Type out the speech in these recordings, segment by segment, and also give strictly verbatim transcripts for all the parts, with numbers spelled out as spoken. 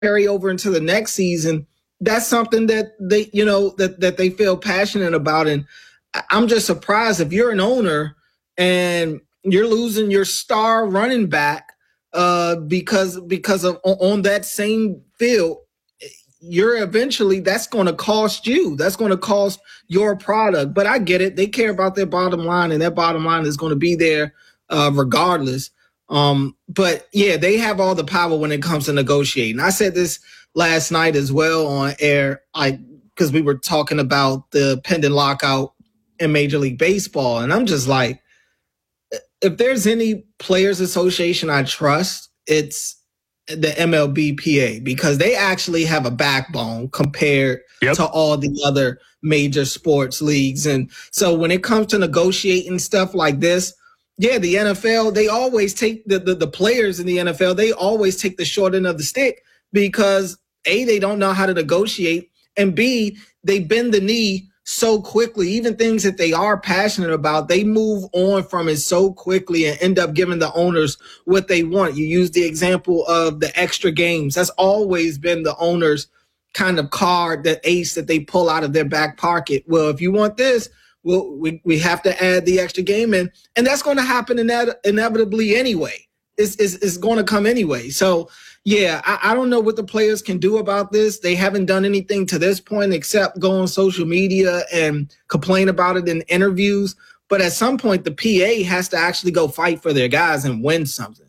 carry over into the next season, that's something that they, you know, that, that they feel passionate about. And I'm just surprised if you're an owner and you're losing your star running back uh, because, because of on that same field, you're eventually, that's going to cost you. That's going to cost your product. But I get it. They care about their bottom line, and their bottom line is going to be there uh, regardless. Um, but yeah, they have all the power when it comes to negotiating. I said this last night as well on air, I because we were talking about the pending lockout in Major League Baseball, and I'm just like, if there's any players association I trust, it's the M L B P A, because they actually have a backbone compared yep. to all the other major sports leagues. And so when it comes to negotiating stuff like this, yeah, the N F L, they always take the, the, the players in the N F L, they always take the short end of the stick because A, they don't know how to negotiate, and B, they bend the knee so quickly. Even things that they are passionate about, they move on from it so quickly and end up giving the owners what they want. You use the example of the extra games. That's always been the owners' kind of card, that ace that they pull out of their back pocket. Well, if you want this, well, we, we have to add the extra game in, and that's going to happen ine- inevitably anyway. It's, it's, it's going to come anyway. So, yeah, I, I don't know what the players can do about this. They haven't done anything to this point except go on social media and complain about it in interviews. But at some point, the P A has to actually go fight for their guys and win something.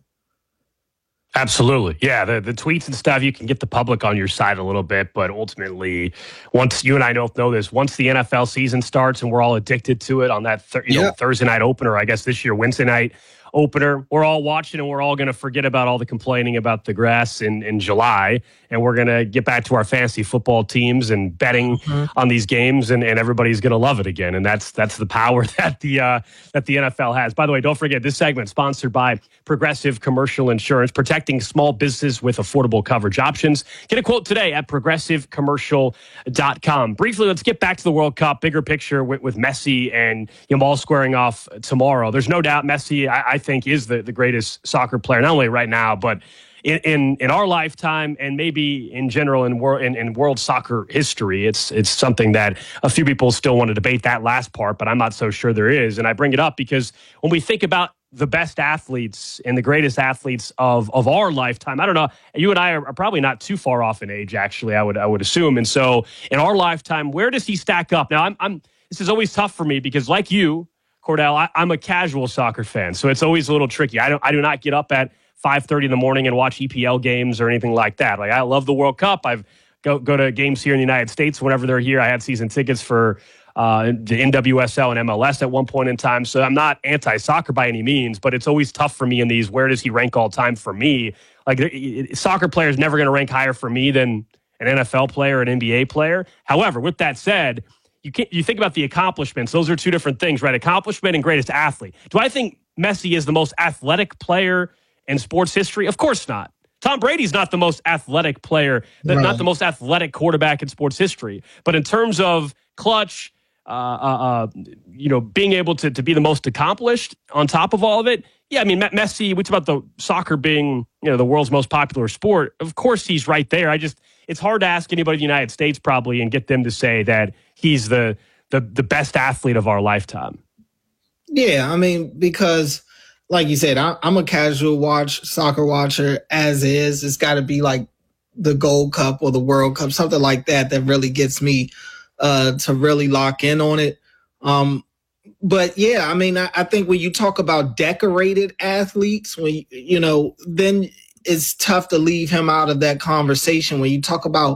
Absolutely. Yeah, the, the tweets and stuff, you can get the public on your side a little bit, but ultimately, once you and I don't know this, once the N F L season starts and we're all addicted to it on that th- you yeah. know, Thursday night opener, I guess this year, Wednesday night opener, we're all watching and we're all going to forget about all the complaining about the grass in, in July, and we're going to get back to our fantasy football teams and betting mm-hmm. on these games, and, and everybody's going to love it again. And that's that's the power that the uh, that the N F L has. By the way, don't forget, this segment sponsored by Progressive Commercial Insurance, protecting small business with affordable coverage options. Get a quote today at progressive commercial dot com. Briefly, let's get back to the World Cup, bigger picture with, with Messi and Yamal squaring off tomorrow. There's no doubt Messi, I, I think, is the, the greatest soccer player, not only right now, but in, in, in our lifetime, and maybe in general in world in, in world soccer history. It's it's something that a few people still want to debate that last part, but I'm not so sure there is. And I bring it up because when we think about the best athletes and the greatest athletes of, of our lifetime, I don't know, you and I are, are probably not too far off in age, actually, I would I would assume. And so in our lifetime, where does he stack up? Now, I'm, I'm this is always tough for me because, like you, Cordell, I, I'm a casual soccer fan, so it's always a little tricky. I don't I do not get up at five thirty in the morning and watch E P L games or anything like that. Like, I love the World Cup. I've go go to games here in the United States whenever they're here. I had season tickets for Uh, the N W S L and M L S at one point in time. So I'm not anti-soccer by any means, but it's always tough for me in these, where does he rank all time for me? Like, it, it, soccer player is never going to rank higher for me than an N F L player, an N B A player. However, with that said, you can't, you think about the accomplishments. Those are two different things, right? Accomplishment and greatest athlete. Do I think Messi is the most athletic player in sports history? Of course not. Tom Brady's not the most athletic player, right. Not the most athletic quarterback in sports history. But in terms of clutch, Uh, uh, uh, you know, being able to to be the most accomplished on top of all of it. Yeah, I mean, Messi, we talk about the soccer being, you know, the world's most popular sport. Of course, he's right there. I just, it's hard to ask anybody in the United States probably and get them to say that he's the the the best athlete of our lifetime. Yeah, I mean, because like you said, I, I'm a casual watch soccer watcher as is. It's got to be like the Gold Cup or the World Cup, something like that, that really gets me Uh, to really lock in on it. Um, but yeah, I mean, I, I think when you talk about decorated athletes, when you, you know, then it's tough to leave him out of that conversation. When you talk about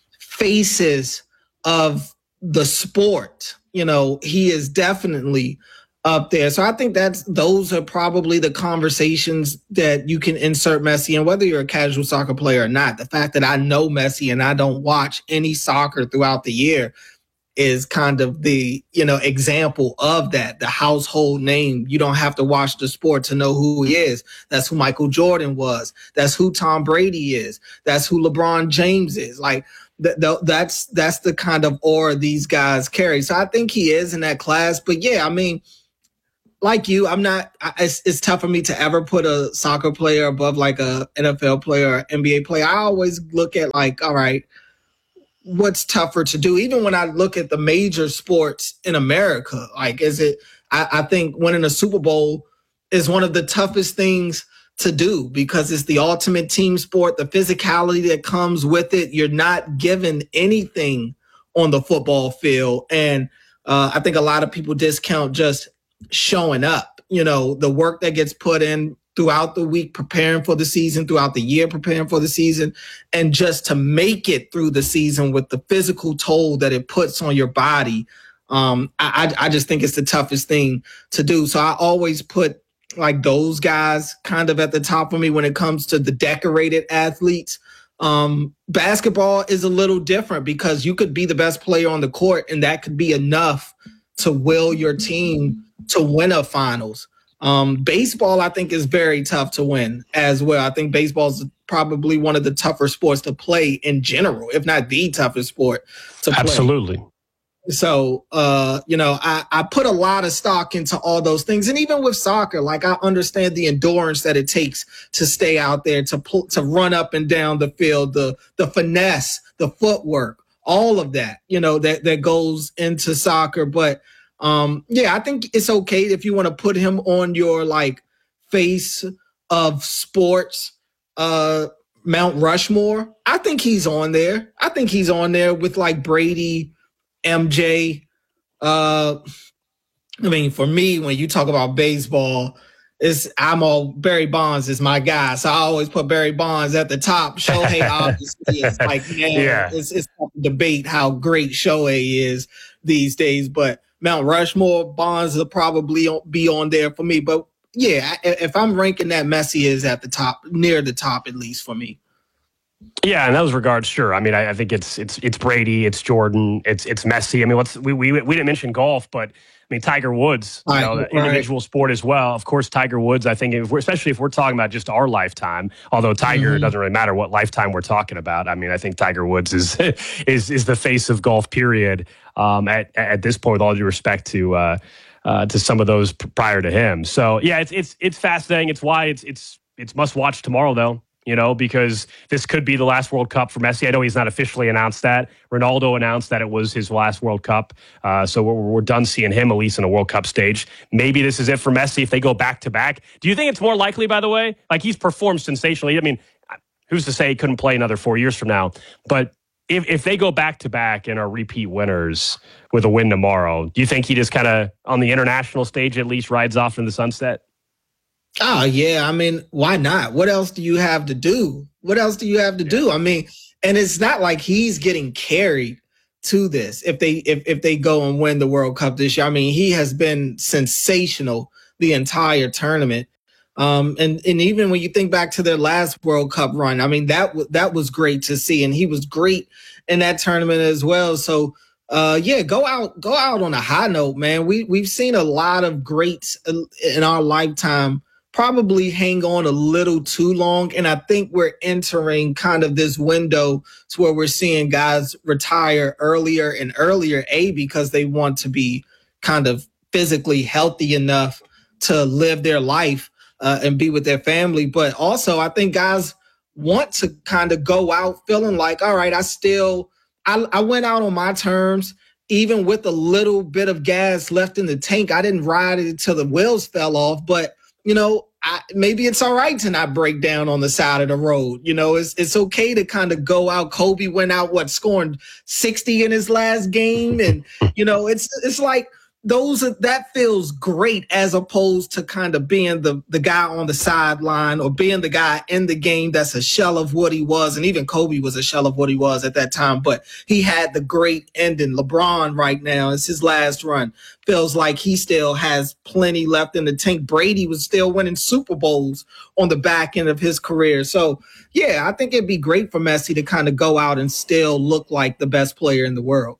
faces of the sport, you know, he is definitely up there. So I think that's, those are probably the conversations that you can insert Messi in, whether you're a casual soccer player or not. The fact that I know Messi and I don't watch any soccer throughout the year is kind of the, you know, example of that, the household name. You don't have to watch the sport to know who he is. That's who Michael Jordan was. That's who Tom Brady is. That's who LeBron James is. Like, th- th- that's that's the kind of aura these guys carry. So I think he is in that class. But yeah, I mean, like you, I'm not, I, it's, it's tough for me to ever put a soccer player above like a N F L player or N B A player. I always look at like, all right, what's tougher to do? Even when I look at the major sports in America, like, is it, I, I think winning a Super Bowl is one of the toughest things to do because it's the ultimate team sport, the physicality that comes with it. You're not given anything on the football field. And uh, I think a lot of people discount just showing up, you know, the work that gets put in throughout the week, preparing for the season, throughout the year, preparing for the season, and just to make it through the season with the physical toll that it puts on your body. Um, I, I just think it's the toughest thing to do. So I always put like those guys kind of at the top for me when it comes to the decorated athletes. Um, basketball is a little different because you could be the best player on the court and that could be enough to will your team to win a finals. Um, baseball, I think, is very tough to win as well. I think baseball is probably one of the tougher sports to play in general, if not the toughest sport to play. Absolutely. So, uh, you know, I, I put a lot of stock into all those things. And even with soccer, like I understand the endurance that it takes to stay out there, to pull, to run up and down the field, the, the finesse, the footwork, all of that, you know, that, that goes into soccer. But Um, yeah, I think it's okay if you want to put him on your like face of sports, uh, Mount Rushmore. I think he's on there. I think he's on there with like Brady, M J. Uh, I mean, for me, when you talk about baseball, it's I'm all Barry Bonds is my guy, so I always put Barry Bonds at the top. Shohei obviously is like, man, yeah. it's it's tough to debate how great Shohei is these days, but Mount Rushmore, Bonds will probably be on there for me. But yeah, if I'm ranking that, Messi is at the top, near the top at least for me. Yeah, in those regards, sure. I mean, I, I think it's it's it's Brady, it's Jordan, it's it's Messi. I mean, what's we we we didn't mention golf, but I mean Tiger Woods, you know, right, individual right. sport as well. Of course, Tiger Woods. I think, if we're, especially if we're talking about just our lifetime, although Tiger mm-hmm. doesn't really matter what lifetime we're talking about. I mean, I think Tiger Woods is is is the face of golf. Period. Um, at at this point, with all due respect to uh, uh, to some of those prior to him. So yeah, it's it's it's fascinating. It's why it's it's it's must watch tomorrow though. You know, because this could be the last World Cup for Messi. I know he's not officially announced that. Ronaldo announced that it was his last World Cup. Uh, so we're, we're done seeing him, at least in a World Cup stage. Maybe this is it for Messi if they go back to back. Do you think it's more likely, by the way? Like, he's performed sensationally. I mean, who's to say he couldn't play another four years from now? But if, if they go back to back and are repeat winners with a win tomorrow, do you think he just kind of, on the international stage at least, rides off in the sunset? Oh, yeah. I mean, why not? What else do you have to do? What else do you have to do? I mean, and it's not like he's getting carried to this if they if, if they go and win the World Cup this year. I mean, he has been sensational the entire tournament. Um, and, and even when you think back to their last World Cup run, I mean, that, that was great to see. And he was great in that tournament as well. So, uh, yeah, go out, go out on a high note, man. We, we've seen a lot of greats in our lifetime probably hang on a little too long. And I think we're entering kind of this window to where we're seeing guys retire earlier and earlier, A, because they want to be kind of physically healthy enough to live their life uh, and be with their family. But also, I think guys want to kind of go out feeling like, all right, I still, I, I went out on my terms. Even with a little bit of gas left in the tank, I didn't ride it until the wheels fell off. But you know, I, maybe it's all right to not break down on the side of the road. You know, it's it's okay to kind of go out. Kobe went out, what, scoring sixty in his last game. And, you know, it's it's like those that feels great as opposed to kind of being the, the guy on the sideline or being the guy in the game that's a shell of what he was. And even Kobe was a shell of what he was at that time. But he had the great ending. LeBron right now, it's his last run. Feels like he still has plenty left in the tank. Brady was still winning Super Bowls on the back end of his career. So, yeah, I think it'd be great for Messi to kind of go out and still look like the best player in the world.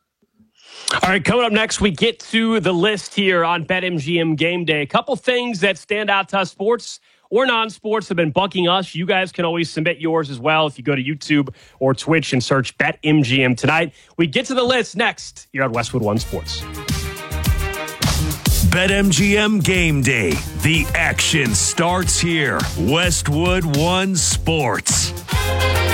All right, coming up next, we get to the list here on BetMGM Game Day. A couple things that stand out to us, sports or non-sports, have been bugging us. You guys can always submit yours as well if you go to YouTube or Twitch and search BetMGM tonight. We get to the list next here on Westwood One Sports. BetMGM Game Day. The action starts here. Westwood One Sports.